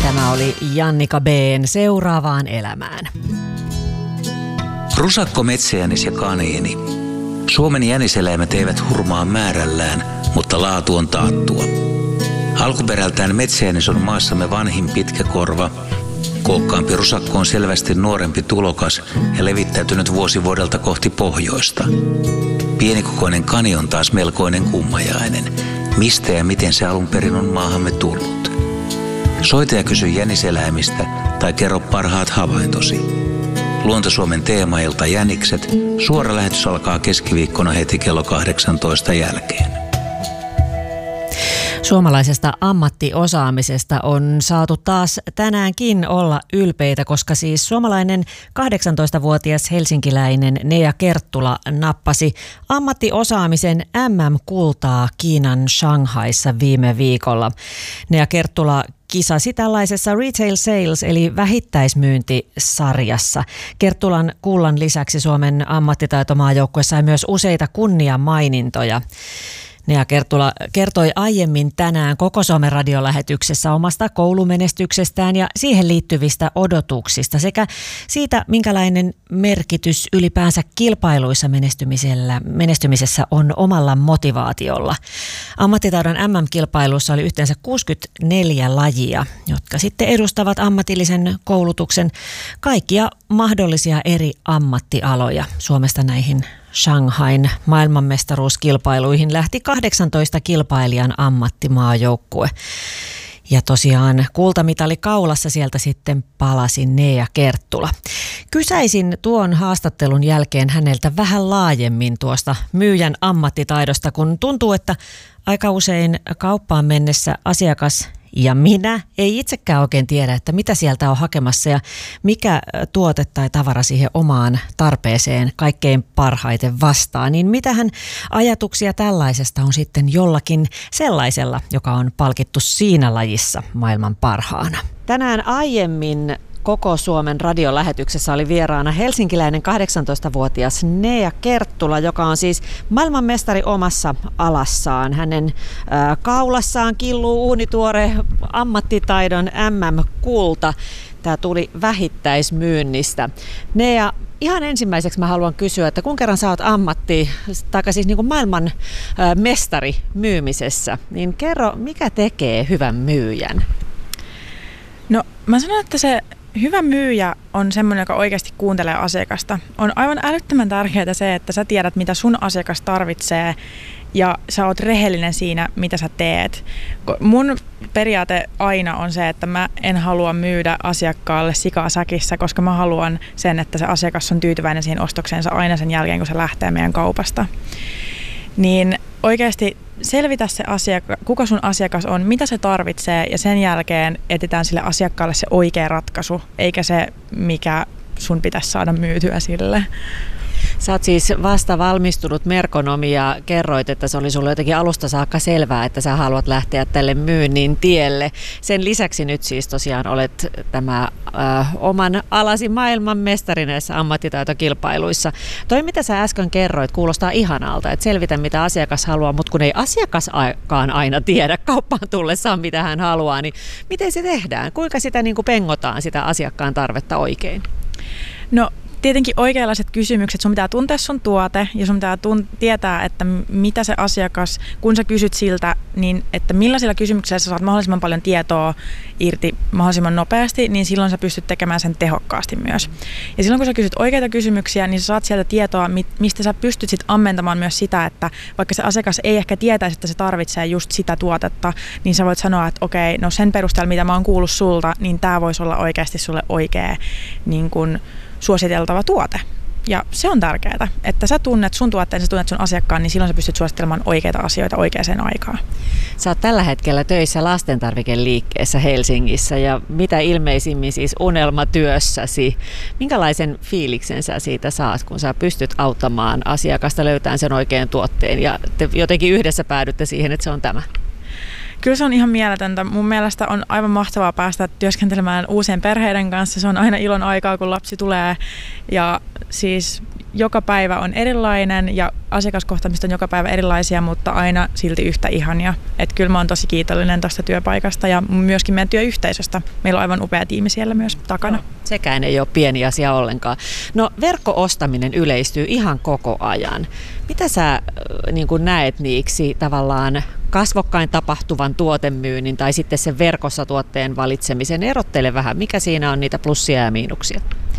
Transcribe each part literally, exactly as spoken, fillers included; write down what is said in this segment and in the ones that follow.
Tämä oli Jannika B:n Seuraavaan elämään. Rusakko, metsäjänis ja kaniini. Suomen jäniseläimet eivät hurmaa määrällään, mutta laatu on taattua. Alkuperältään metsäjänis on maassamme vanhin pitkäkorva. Kookkaampi rusakko on selvästi nuorempi tulokas ja levittäytynyt vuosi vuodelta kohti pohjoista. Pienikokoinen kani on taas melkoinen kummajainen. Mistä ja miten se alun perin on maahamme tullut? Soita ja kysy jäniseläimistä tai kerro parhaat havaintosi. Luontosuomen teemailta Jänikset. Suora lähetys alkaa keskiviikkona heti kello kahdeksantoista jälkeen. Suomalaisesta ammattiosaamisesta on saatu taas tänäänkin olla ylpeitä, koska siis suomalainen kahdeksantoistavuotias helsinkiläinen Nea Kerttula nappasi ammattiosaamisen äm äm-kultaa Kiinan Shanghaissa viime viikolla. Nea Kerttula kisasi tällaisessa Retail Sales eli vähittäismyyntisarjassa. Kerttulan kullan lisäksi Suomen ammattitaitomaajoukkue sai myös useita kunniamainintoja. Nea Kerttula kertoi aiemmin tänään Koko Suomen radiolähetyksessä omasta koulumenestyksestään ja siihen liittyvistä odotuksista sekä siitä, minkälainen merkitys ylipäänsä kilpailuissa menestymisellä, menestymisessä on omalla motivaatiolla. Ammattitaidon äm äm-kilpailussa oli yhteensä kuusikymmentäneljä lajia, jotka sitten edustavat ammatillisen koulutuksen kaikkia mahdollisia eri ammattialoja. Suomesta näihin Shanghain maailmanmestaruuskilpailuihin lähti kahdeksantoista kilpailijan ammattimaajoukkue. Ja tosiaan kultamitali kaulassa sieltä sitten palasi Nea Kerttula. Kysäisin tuon haastattelun jälkeen häneltä vähän laajemmin tuosta myyjän ammattitaidosta, kun tuntuu, että aika usein kauppaan mennessä asiakas ja minä ei itsekään oikein tiedä, että mitä sieltä on hakemassa ja mikä tuote tai tavara siihen omaan tarpeeseen kaikkein parhaiten vastaa. Niin mitähän ajatuksia tällaisesta on sitten jollakin sellaisella, joka on palkittu siinä lajissa maailman parhaana? Tänään aiemmin Koko Suomen radiolähetyksessä oli vieraana helsinkiläinen kahdeksantoistavuotias Nea Kerttula, joka on siis maailmanmestari omassa alassaan. Hänen äh, kaulassaan killuu uunituore ammattitaidon äm äm-kulta. Tämä tuli vähittäismyynnistä. Nea, ihan ensimmäiseksi mä haluan kysyä, että kun kerran sä oot ammatti, tai siis niin kuin maailman äh, mestari myymisessä, niin kerro, mikä tekee hyvän myyjän? No mä sanon, että se hyvä myyjä on semmoinen, joka oikeasti kuuntelee asiakasta. On aivan älyttömän tärkeää se, että sä tiedät, mitä sun asiakas tarvitsee ja sä oot rehellinen siinä, mitä sä teet. Mun periaate aina on se, että mä en halua myydä asiakkaalle sikaa säkissä, koska mä haluan sen, että se asiakas on tyytyväinen siihen ostokseensa aina sen jälkeen, kun se lähtee meidän kaupasta. Niin oikeasti selvitä se asiakka- kuka sun asiakas on, mitä se tarvitsee ja sen jälkeen etsitään sille asiakkaalle se oikea ratkaisu, eikä se mikä sun pitäisi saada myytyä sille. Sä oot siis vasta valmistunut merkonomi ja kerroit, että se oli sulle jotenkin alusta saakka selvää, että sä haluat lähteä tälle myynnin tielle. Sen lisäksi nyt siis tosiaan olet tämä äh, oman alasi maailmanmestari näissä ammattitaitokilpailuissa. Toi mitä sä äsken kerroit kuulostaa ihanalta, että selvitä mitä asiakas haluaa, mutta kun ei asiakaskaan aina tiedä kauppaan tullessaan mitä hän haluaa, niin miten se tehdään? Kuinka sitä niin kuin pengotaan sitä asiakkaan tarvetta oikein? No tietenkin oikeanlaiset kysymykset, sun pitää tuntea sun tuote ja sun pitää tunt- tietää, että mitä se asiakas, kun sä kysyt siltä, niin että millaisilla kysymyksillä sä saat mahdollisimman paljon tietoa irti mahdollisimman nopeasti, niin silloin sä pystyt tekemään sen tehokkaasti myös. Ja silloin kun sä kysyt oikeita kysymyksiä, niin sä saat sieltä tietoa, mistä sä pystyt sit ammentamaan myös sitä, että vaikka se asiakas ei ehkä tietäisi, että se tarvitsee just sitä tuotetta, niin sä voit sanoa, että okei, no sen perusteella, mitä mä oon kuullut sulta, niin tää voisi olla oikeasti sulle oikea niin kun suositeltava tuote. Ja se on tärkeää, että sä tunnet sun tuotteen, sä tunnet sun asiakkaan, niin silloin sä pystyt suosittelemaan oikeita asioita oikeaan aikaan. Sä oot tällä hetkellä töissä lastentarvikeliikkeessä Helsingissä ja mitä ilmeisimmin siis unelmatyössäsi. Minkälaisen fiiliksen sä siitä saat, kun sä pystyt auttamaan asiakasta löytämään sen oikean tuotteen ja te jotenkin yhdessä päädytte siihen, että se on tämä? Kyllä se on ihan mieletöntä. Mun mielestä on aivan mahtavaa päästä työskentelemään uusien perheiden kanssa. Se on aina ilon aikaa, kun lapsi tulee. Ja siis joka päivä on erilainen ja asiakaskohtaamiset on joka päivä erilaisia, mutta aina silti yhtä ihania. Että kyllä mä oon tosi kiitollinen tuosta työpaikasta ja myöskin meidän työyhteisöstä. Meillä on aivan upea tiimi siellä myös takana. No, sekään ei ole pieni asia ollenkaan. No verkko-ostaminen yleistyy ihan koko ajan. Mitä sä niin kun näet niiksi tavallaan kasvokkain tapahtuvan tuotemyynnin tai sitten sen verkossa tuotteen valitsemisen? Erottele vähän, mikä siinä on niitä plussia ja miinuksia?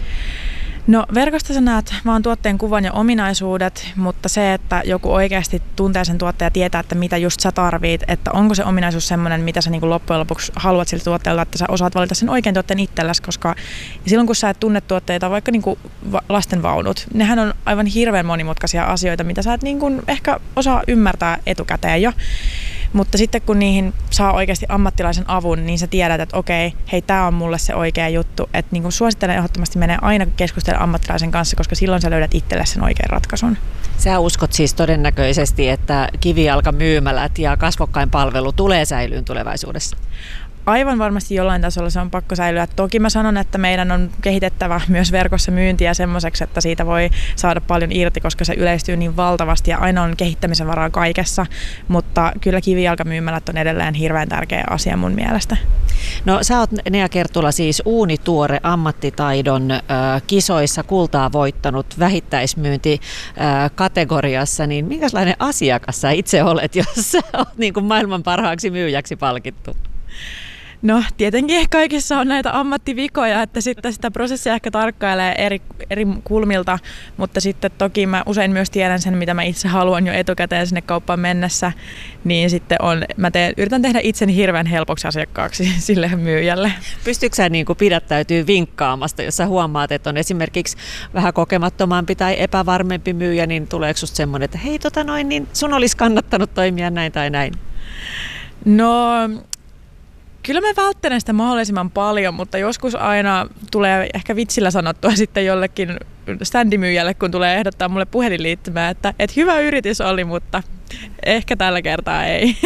No verkosta sä näet vaan tuotteen kuvan ja ominaisuudet, mutta se, että joku oikeasti tuntee sen tuotteen ja tietää, että mitä just sä tarvit, että onko se ominaisuus semmoinen, mitä sä niinku loppujen lopuksi haluat siltä tuotteelta, että sä osaat valita sen oikein tuotteen itsellesi, koska silloin kun sä et tunne tuotteita, vaikka niinku lastenvaunut, nehän on aivan hirveän monimutkaisia asioita, mitä sä et niinku ehkä osaa ymmärtää etukäteen jo. Mutta sitten kun niihin saa oikeasti ammattilaisen avun, niin sä tiedät, että okei, hei, tää on mulle se oikea juttu. Että niin suosittelen ehdottomasti menee aina keskustella ammattilaisen kanssa, koska silloin sä löydät itselle sen oikean ratkaisun. Sä uskot siis todennäköisesti, että kivijalkamyymälät ja kasvokkain palvelu tulee säilyyn tulevaisuudessa? Aivan varmasti jollain tasolla se on pakko säilyä. Toki mä sanon, että meidän on kehitettävä myös verkossa myyntiä semmoiseksi, että siitä voi saada paljon irti, koska se yleistyy niin valtavasti ja aina on kehittämisen varaa kaikessa. Mutta kyllä kivijalkamyymälät on edelleen hirveän tärkeä asia mun mielestä. No sä oot, Nea Kerttula, siis uunituore ammattitaidon äh, kisoissa kultaa voittanut vähittäismyyntikategoriassa, niin minkälainen asiakas sä itse olet, jos sä oot niin kuin maailman parhaaksi myyjäksi palkittu? No tietenkin kaikissa on näitä ammattivikoja, että sitten sitä prosessia ehkä tarkkailee eri, eri kulmilta, mutta sitten toki mä usein myös tiedän sen, mitä mä itse haluan jo etukäteen sinne kauppaan mennessä, niin sitten on, mä teen, yritän tehdä itseni hirveän helpoksi asiakkaaksi sille myyjälle. Pystytkö sä niin kuin pidättäytyy vinkkaamasta, jos sä huomaat, että on esimerkiksi vähän kokemattomampi tai epävarmempi myyjä, niin tuleeko susta semmoinen, että hei tota noin, niin sun olisi kannattanut toimia näin tai näin? No... Kyllä mä välttelen sitä mahdollisimman paljon, mutta joskus aina tulee ehkä vitsillä sanottua sitten jollekin standimyyjälle, kun tulee ehdottaa mulle puhelinliittymää, että, että hyvä yritys oli, mutta ehkä tällä kertaa ei.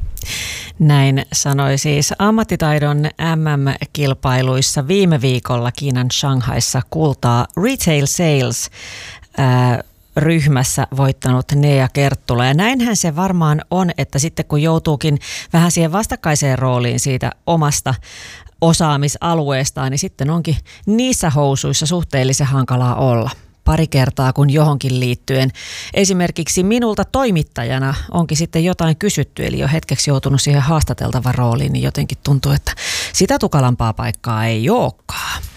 Näin sanoi siis ammattitaidon äm äm-kilpailuissa viime viikolla Kiinan Shanghaissa kultaa Retail Sales ää, ryhmässä voittanut Nea Kerttula. Ja näinhän se varmaan on, että sitten kun joutuukin vähän siihen vastakkaiseen rooliin siitä omasta osaamisalueestaan, niin sitten onkin niissä housuissa suhteellisen hankalaa olla. Pari kertaa kun johonkin liittyen. Esimerkiksi minulta toimittajana onkin sitten jotain kysytty, eli jo hetkeksi joutunut siihen haastateltavan rooliin, niin jotenkin tuntuu, että sitä tukalampaa paikkaa ei olekaan.